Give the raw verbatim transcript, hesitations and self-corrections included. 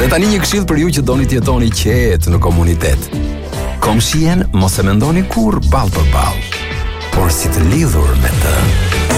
E tani një këshill për ju që doni të jetoni qetë në komunitet. Komshien mos e mendoni kur ball për ball, por si të lidhur me të.